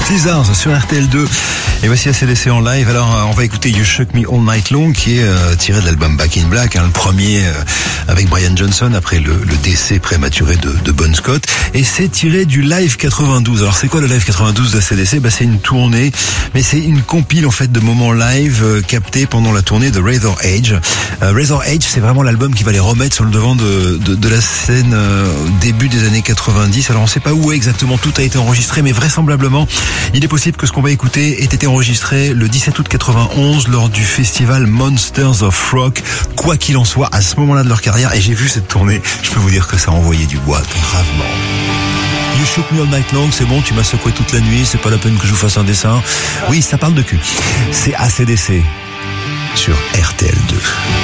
Blizzard sur RTL2. Et voici AC/DC en live. Alors, on va écouter You Shook Me All Night Long, qui est tiré de l'album Back in Black, le premier avec Brian Johnson après le décès prématuré de Bon Scott. Et c'est tiré du Live 92. Alors, c'est quoi le Live 92 d'AC/DC? C'est une tournée, mais c'est une compile en fait de moments live captés pendant la tournée de Razor Edge. Razor Edge, c'est vraiment l'album qui va les remettre sur le devant de la scène au début des années 90. Alors, on sait pas où exactement tout a été enregistré, mais vraisemblablement, il est possible que ce qu'on va écouter ait été enregistré le 17 août 91 lors du festival Monsters of Rock. Quoi qu'il en soit, à ce moment-là de leur carrière, et j'ai vu cette tournée, je peux vous dire que ça a envoyé du bois, gravement. You Shook Me All Night Long, c'est bon, tu m'as secoué toute la nuit, c'est pas la peine que je vous fasse un dessin. Oui, ça parle de cul. C'est AC/DC sur RTL2.